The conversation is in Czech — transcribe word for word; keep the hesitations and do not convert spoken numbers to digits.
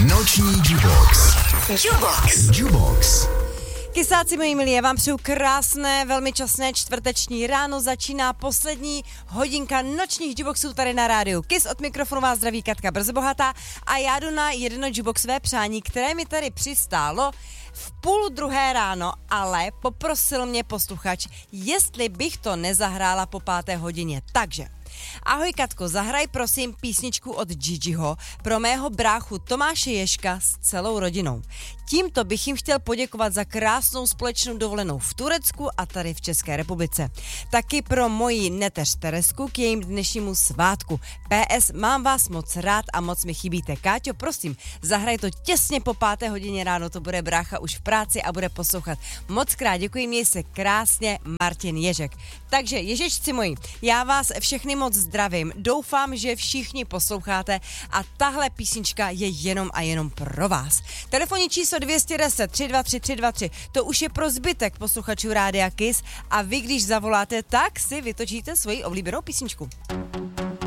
Noční Jubox. Jubox. Jubox. Kysáci, moji milí, já vám přeju krásné, velmi časné čtvrteční ráno. Začíná poslední hodinka nočních Juboxů tady na rádiu Kiss. Od mikrofonu vás zdraví Katka Brzobohatá a já jdu na jedno Juboxové přání, které mi tady přistálo v půl druhé ráno, ale poprosil mě posluchač, jestli bych to nezahrála po páté hodině. Takže ahoj Katko, zahraj prosím písničku od Gigiho pro mého bráchu Tomáše Ježka s celou rodinou. Tímto bych jim chtěl poděkovat za krásnou společnou dovolenou v Turecku a tady v České republice. Taky pro moji neteř Teresku k jejím dnešnímu svátku. P S. Mám vás moc rád a moc mi chybíte. Káťo, prosím, zahraj to těsně po páté hodině ráno, to bude brácha už v práci a bude poslouchat. Moc krát děkuji, měj se krásně, Martin Ježek. Takže Ježečci moji, já vás všechny moc zdravím, doufám, že všichni posloucháte a tahle písnička je jenom a jenom pro vás. Telefonní číslo dvě deset tři dva tři tři dva tři, to už je pro zbytek posluchačů Rádia Kiss a vy, když zavoláte, tak si vytočíte svoji oblíbenou písničku.